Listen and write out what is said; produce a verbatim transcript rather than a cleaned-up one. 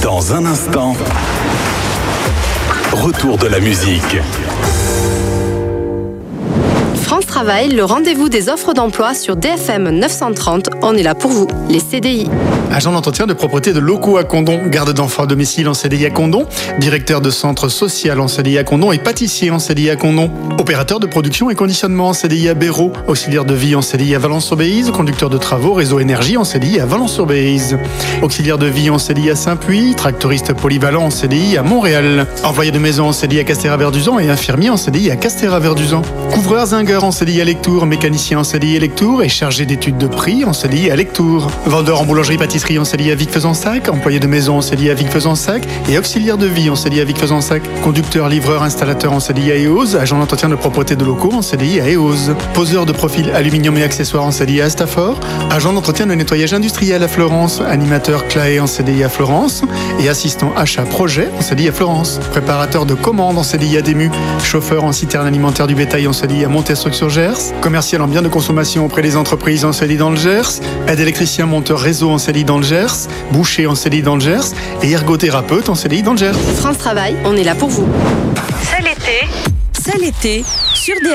Dans un instant, retour de la musique. France Travail, le rendez-vous des offres d'emploi sur D F M neuf cent trente. On est là pour vous, les C D I. Agent d'entretien de propreté de locaux à Condom, garde d'enfants à domicile en C D I à Condom, directeur de centre social en C D I à Condom et pâtissier en C D I à Condom, opérateur de production et conditionnement en C D I à Béraud, auxiliaire de vie en C D I à Valence-sur-Béise, conducteur de travaux réseau énergie en C D I à Valence-sur-Béise, auxiliaire de vie en C D I à Saint-Puy, tractoriste polyvalent en C D I à Montréal, employé de maison en C D I à Castéra-Verduzan et infirmier en C D I à Castéra-Verduzan, couvreur zingueur en C D I à Lectoure, mécanicien en C D I à Lectoure et chargé d'études de prix en C D I à Lectoure, vendeur en boulangerie-pâtisserie en C D I à Vic-Fezensac, employé de maison en C D I à Vic-Fezensac et auxiliaire de vie en C D I à Vic-Fezensac, conducteur, livreur, installateur en C D I à Eauze, agent d'entretien de propreté de locaux en C D I à Eauze, poseur de profil aluminium et accessoires en C D I à Stafford, agent d'entretien de nettoyage industriel à Florence, animateur C L A E en C D I à Florence et assistant achat projet en C D I à Florence, préparateur de commandes en C D I à Dému, chauffeur en citerne alimentaire du bétail en C D I à Montestruc-sur-Gers, commercial en biens de consommation auprès des entreprises en C D I dans le Gers, aide électricien monteur réseau en C D I dans le Gers, boucher en C D I dans le Gers et ergothérapeute en C D I dans le Gers. France Travail, on est là pour vous. C'est l'été. C'est l'été sur D